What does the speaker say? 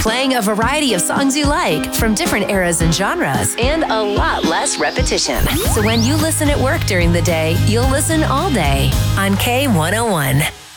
playing a variety of songs you like from different eras and genres, and a lot less repetition. So when you listen at work during the day, you'll listen all day on K101.